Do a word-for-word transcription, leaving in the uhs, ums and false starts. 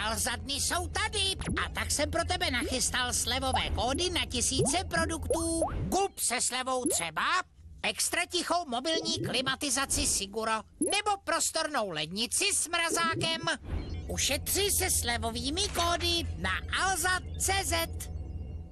Alza-dny jsou tady a tak jsem pro tebe nachystal slevové kódy na tisíce produktů. Kup se slevou třeba extra tichou mobilní klimatizaci Siguro nebo prostornou lednici s mrazákem. Ušetři se slevovými kódy na alza tečka cé zet.